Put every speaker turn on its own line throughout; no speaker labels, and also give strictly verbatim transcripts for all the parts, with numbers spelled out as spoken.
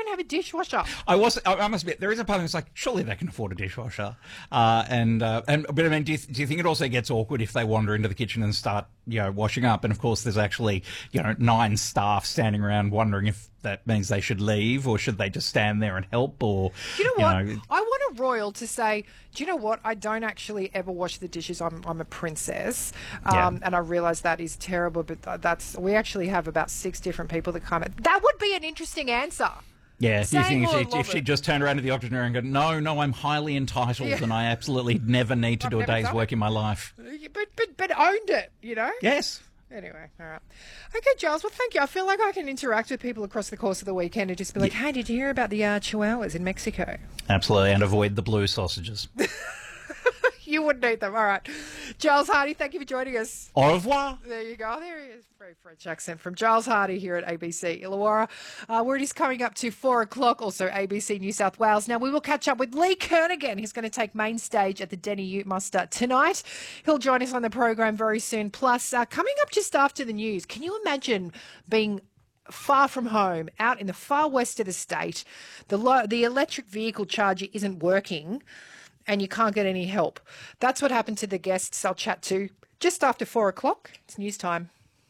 have a dishwasher.
I was. I I must admit, there is a part of me that's like, surely they can afford a dishwasher. Uh, and uh, and but I mean, do you, do you think it also gets awkward if they wander into the kitchen and start, you know, washing up? And of course, there's actually, you know, nine staff standing around wondering if that means they should leave, or should they just stand there and help? Or
you know what?
You know,
I want a royal to say, do you know what? I don't actually ever wash the dishes. I'm I'm a princess, um,
Yeah.
and I realise that is terrible. But th- that's we actually have about six different people that come. That would be an interesting answer.
Yeah, do you
Saying
think
or
if she, if
love
she
it.
just turned around to the octagonary and go, no, no, I'm highly entitled
Yeah.
and I absolutely never need to
I've
do a
never
day's
done
work
it.
in my life.
But but but owned it, you know.
Yes.
Anyway, all right. Okay, Giles, well, thank you. I feel like I can interact with people across the course of the weekend and just be like, hey, did you hear about the uh, chihuahuas in Mexico?
Absolutely, and avoid the blue sausages.
You wouldn't eat them. All right. Giles Hardy, thank you for joining us.
Au revoir.
There you go. There he is. Very French accent from Giles Hardy here at A B C Illawarra, uh, where it is coming up to four o'clock, also A B C New South Wales. Now, we will catch up with Lee Kernaghan. He's going to take main stage at the Denny Ute Muster tonight. He'll join us on the program very soon. Plus, uh, coming up just after the news, can you imagine being far from home, out in the far west of the state, the lo- the electric vehicle charger isn't working, and you can't get any help? That's what happened to the guests I'll chat to just after four o'clock. It's news time.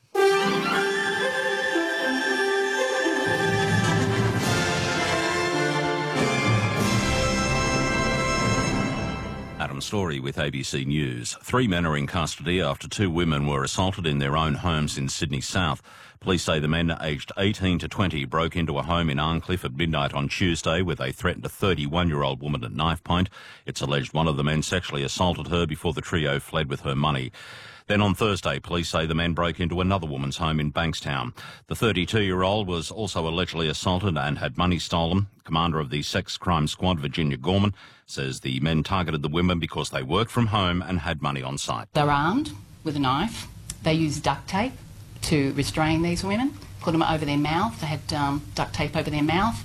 Adam Story with A B C News. Three men are in custody after two women were assaulted in their own homes in Sydney South. Police say the men, aged eighteen to twenty, broke into a home in Arncliffe at midnight on Tuesday where they threatened a thirty-one-year-old woman at knife point. It's alleged one of the men sexually assaulted her before the trio fled with her money. Then on Thursday, police say the men broke into another woman's home in Bankstown. The thirty-two-year-old was also allegedly assaulted and had money stolen. Commander of the Sex Crime Squad, Virginia Gorman, says the men targeted the women because they worked from home and had money on site.
They're armed with a knife. They used duct tape to restrain these women, put them over their mouth. They had um, duct tape over their mouth.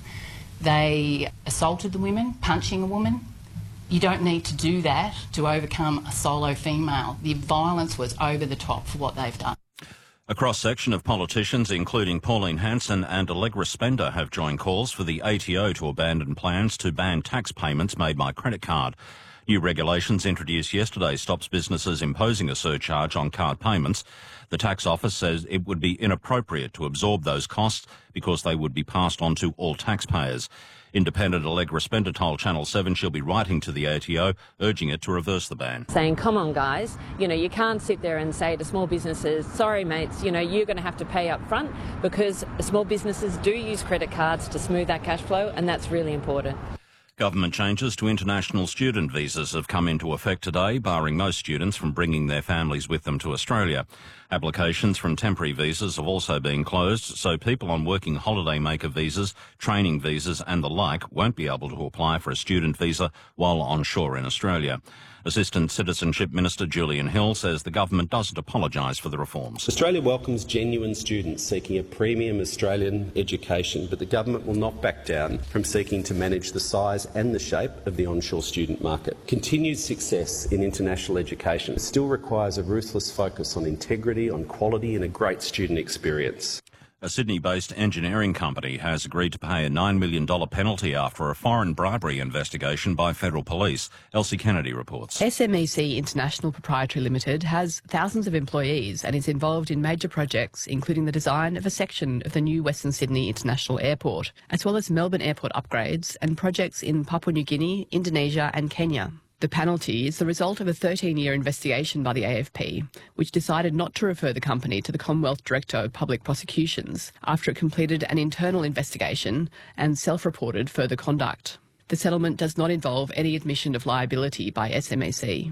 They assaulted the women, punching a woman. You don't need to do that to overcome a solo female. The violence was over the top for what they've done.
A cross-section of politicians, including Pauline Hanson and Allegra Spender, have joined calls for the A T O to abandon plans to ban tax payments made by credit card. New regulations introduced yesterday stops businesses imposing a surcharge on card payments. The tax office says it would be inappropriate to absorb those costs because they would be passed on to all taxpayers. Independent Allegra Spender told Channel seven she'll be writing to the A T O, urging it to reverse the ban.
Saying, come on, guys, you know, you can't sit there and say to small businesses, sorry, mates, you know, you're going to have to pay up front, because small businesses do use credit cards to smooth that cash flow, and that's really important.
Government changes to international student visas have come into effect today, barring most students from bringing their families with them to Australia. Applications from temporary visas have also been closed, so people on working holidaymaker visas, training visas and the like won't be able to apply for a student visa while on shore in Australia. Assistant Citizenship Minister Julian Hill says the government doesn't apologise for the reforms.
Australia welcomes genuine students seeking a premium Australian education, but the government will not back down from seeking to manage the size and the shape of the onshore student market. Continued success in international education still requires a ruthless focus on integrity, on quality and a great student experience.
A Sydney-based engineering company has agreed to pay a nine million dollars penalty after a foreign bribery investigation by federal police. Elsie Kennedy reports.
S M E C International Proprietary Limited has thousands of employees and is involved in major projects, including the design of a section of the new Western Sydney International Airport, as well as Melbourne Airport upgrades and projects in Papua New Guinea, Indonesia and Kenya. The penalty is the result of a thirteen-year investigation by the A F P, which decided not to refer the company to the Commonwealth Director of Public Prosecutions after it completed an internal investigation and self-reported further conduct. The settlement does not involve any admission of liability by S M E C.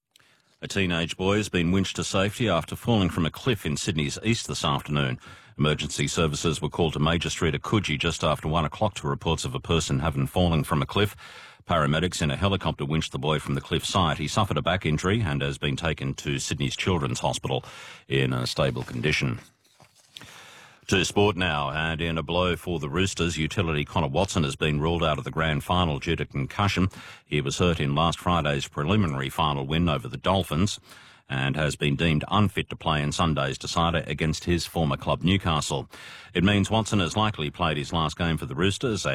A teenage boy has been winched to safety after falling from a cliff in Sydney's east this afternoon. Emergency services were called to Major Street at Coogee just after one o'clock to reports of a person having fallen from a cliff. Paramedics in a helicopter winched the boy from the cliff site. He suffered a back injury and has been taken to Sydney's Children's Hospital in a stable condition. To sport now, and in a blow for the Roosters, utility Connor Watson has been ruled out of the grand final due to concussion. He was hurt in last Friday's preliminary final win over the Dolphins and has been deemed unfit to play in Sunday's decider against his former club Newcastle. It means Watson has likely played his last game for the Roosters